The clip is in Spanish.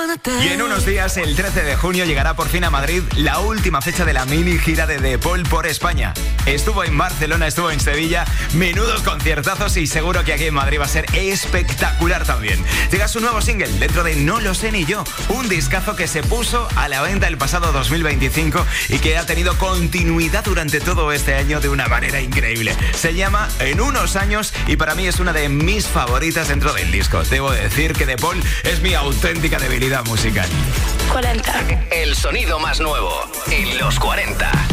Y en unos días, el 13 de junio, llegará por fin a Madrid la última fecha de la mini gira de De Paul por España. Estuvo en Barcelona, estuvo en Sevilla, menudos conciertazos y seguro que aquí en Madrid va a ser espectacular también. Llega su nuevo single, dentro de No lo sé ni yo, un discazo que se puso a la venta el pasado 2025 y que ha tenido continuidad durante todo este año de una manera increíble. Se llama En unos años y para mí es una de mis favoritas dentro del disco. Debo decir que De Paul es mi auténtica debilidad musical. 40. El sonido más nuevo en los 40.